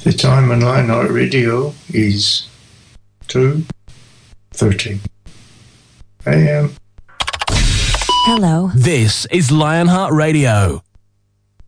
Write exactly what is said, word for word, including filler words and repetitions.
The time on Lionheart Radio is two thirty a m. Hello. This is Lionheart Radio.